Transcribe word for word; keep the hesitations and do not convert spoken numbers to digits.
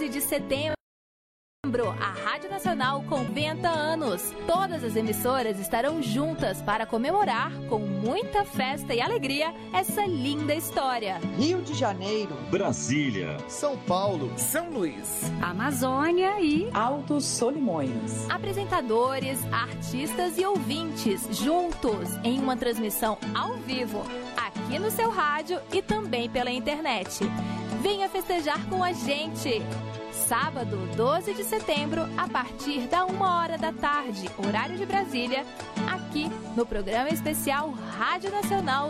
doze de setembro, a Rádio Nacional completa anos. Todas as emissoras estarão juntas para comemorar com muita festa e alegria essa linda história. Rio de Janeiro, Brasília, São Paulo, São Luís, Amazônia e Altos Solimões. Apresentadores, artistas e ouvintes juntos em uma transmissão ao vivo, aqui no seu rádio e também pela internet. Venha festejar com a gente! Sábado, doze de setembro, a partir da uma hora da tarde, horário de Brasília, aqui no programa especial Rádio Nacional